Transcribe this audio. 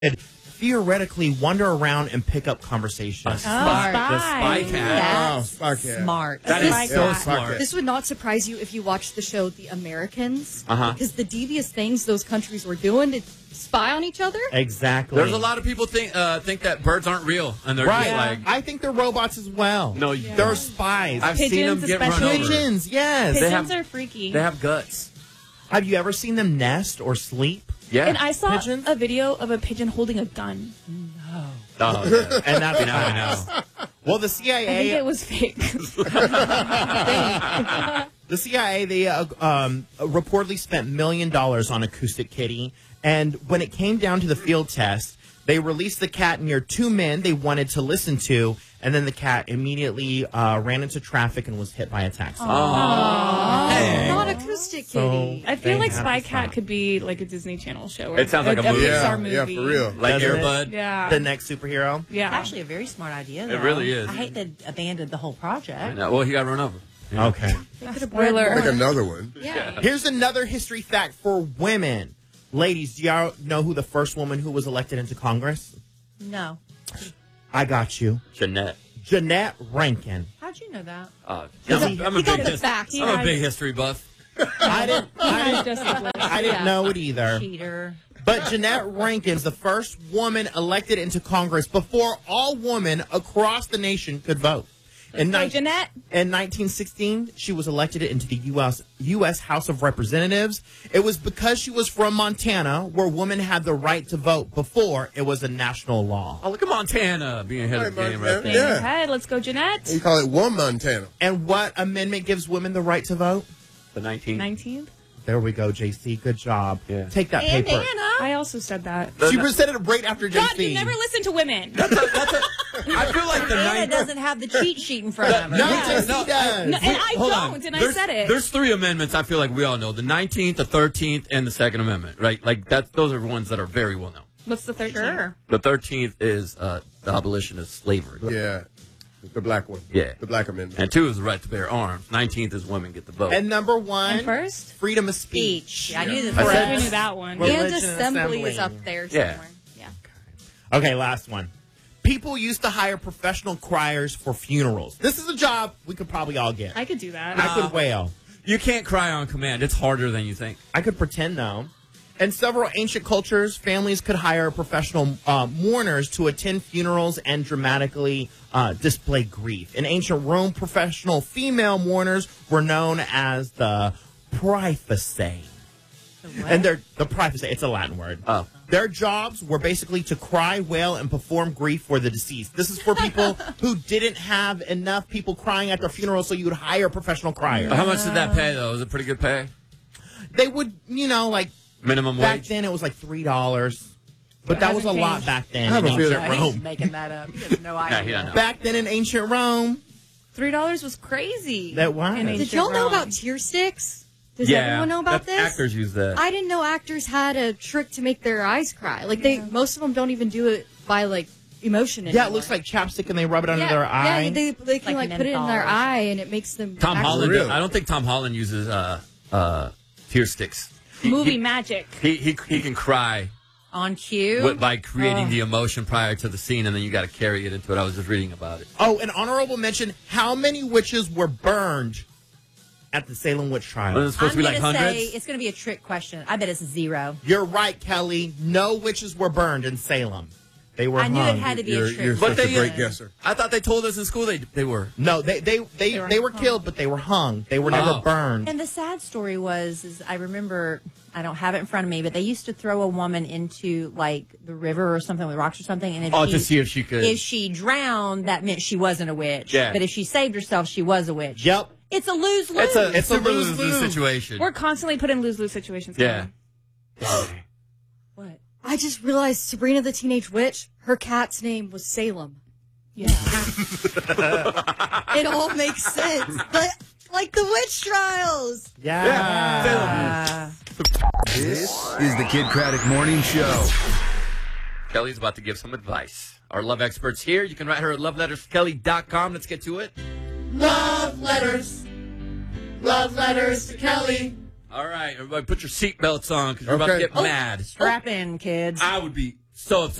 theoretically wander around and pick up conversations. Spy cat. Spy cat. Smart. That is so smart. This would not surprise you if you watched the show The Americans. Because the devious things those countries were doing to spy on each other. Exactly. There's a lot of people think that birds aren't real, and they're just like. I think they're robots as well. No, they're spies. I've seen them get run over. Pigeons, yes. Pigeons are freaky. They have guts. Have you ever seen them nest or sleep? Yeah. And I saw Pigeons? a video of a pigeon holding a gun. Oh, yeah. And that's Now I know. Well, the I think CIA, it was fake. they reportedly spent $1 million on Acoustic Kitty, and when it came down to the field test, they released the cat near two men they wanted to listen to, and then the cat immediately ran into traffic and was hit by a taxi. Not Acoustic Kitty. I feel They like have Spy to Cat stop. could be like a Disney Channel show. Or It sounds like a movie. Pixar movie. Yeah, for real. Like Doesn't Air it? Bud. Yeah. The next superhero? Yeah. Actually, a very smart idea, though. It really is. I hate to abandon the whole project. No, well, he got run over. Okay. Spoiler. Like another one. Yeah. Here's another history fact for women. Ladies, do y'all know who the first woman who was elected into Congress? No. I got you. Jeanette. Jeanette Rankin. How'd you know that? I'm He got the facts. a big history buff. I didn't know it either. Cheater. But Jeanette Rankin's the first woman elected into Congress before all women across the nation could vote. In Jeanette. In 1916, she was elected into the U.S. House of Representatives. It was because she was from Montana, where women had the right to vote before it was a national law. Oh, look at Montana being ahead of the game right there. Yeah. Hey, let's go, Jeanette. You call it one Montana. And what amendment gives women the right to vote? The 19. 19th. There we go, JC. Good job. Yeah. Take that And paper. Anna. I also said that. She said it right after JC. God, you never listen to women. I feel like the Anna 19th. doesn't have the cheat sheet in front of her. No, Yeah. JC No. does. No, and I Hold don't, on. and I said it. There's three amendments I feel like we all know. The 19th, the 13th, and the Second Amendment, right? Like, those are ones that are very well known. What's the 13th? Sure. The 13th is the abolition of slavery. Yeah. The black one. Yeah. The black amendment. And 2 is the right to bear arms. 19th is women get the vote. And number one, And first? freedom of speech. Speech. I knew this. I was- said- I knew that one. Religion And and assembly is assembly. up there Yeah. somewhere. Yeah. Okay, last one. People used to hire professional criers for funerals. This is a job we could probably all get. I could do that. I could wail. You can't cry on command. It's harder than you think. I could pretend, though. In several ancient cultures, families could hire professional mourners to attend funerals and dramatically display grief. In ancient Rome, professional female mourners were known as the praefaci. And the praefaci, it's a Latin word. Oh. Their jobs were basically to cry, wail, and perform grief for the deceased. This is for people who didn't have enough people crying at their funeral, so you would hire a professional crier. How much did that pay, though? Was it pretty good pay? They would, like, Minimum back wage? then it was like $3. But that was a hasn't lot changed. back then I have in a feeling- ancient He's Rome. making that up. He has no idea. he don't know. Back then in ancient Rome, $3 was crazy. That was. in Did Did ancient y'all know Rome. about tear sticks? Does everyone know about this? Actors use that. I didn't know actors had a trick to make their eyes cry. Like most of them don't even do it by like emotion anymore. yeah, it looks like chapstick and they rub it under yeah, their eye. Yeah, they can Like like put it in menthol their or eye and it makes them. Tom act- Holland. Really? I don't think Tom Holland uses tear sticks. Movie magic. He can cry On cue. by creating the emotion prior to the scene, and then you got to carry it into it. I was just reading about it. Oh, an honorable mention: how many witches were burned at the Salem witch trial? Was it supposed I'm to be like gonna say hundreds? it's going to be a trick question. I bet it's 0. You're right, Kelly. No witches were burned in Salem. They were I knew hung. it had to be You're, a trick. you're But such a they- great guesser. I thought they told us in school they were. No, they were killed, but they were hung. They were never Oh. burned. And the sad story is I remember, I don't have it in front of me, but they used to throw a woman into like the river or something with rocks or something. And To see if she could. if she drowned, that meant she wasn't a witch. Yeah. But if she saved herself, she was a witch. Yep. It's a lose-lose. It's a It's a lose-lose lose-lose. situation. We're constantly put in lose-lose situations. Yeah. What? I just realized Sabrina the Teenage Witch. Her cat's name was Salem. Yeah. It all makes sense. Like the witch trials. Yeah. This is the Kid Craddock Morning Show. Kelly's about to give some advice. Our love expert's here. You can write her at loveletterskelly.com. Let's get to it. Love letters. Love letters to Kelly. All right, everybody put your seatbelts on because we're about to Okay. get mad. Strap in, kids. I would be So